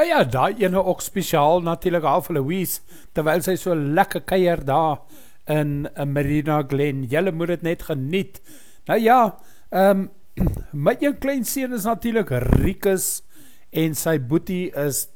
ja, daai ene ook spesiaal natuurlik al vir Louise, terwyl sy so lekker kuier daar in Marina Glen. Julle moet dit net geniet. Nou ja, my een klein seun is natuurlik Rikus en sy boetie is